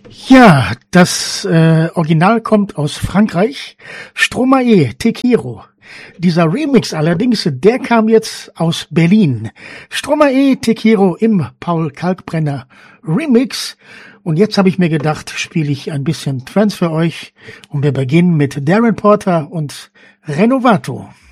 Ja, das Original kommt aus Frankreich. Stromae, Te Quiero. Dieser Remix allerdings, der kam jetzt aus Berlin. Stromae, Te Quiero im Paul Kalkbrenner Remix. Und jetzt habe ich mir gedacht, spiele ich ein bisschen Trance für euch. Und wir beginnen mit Darren Porter und Renovato.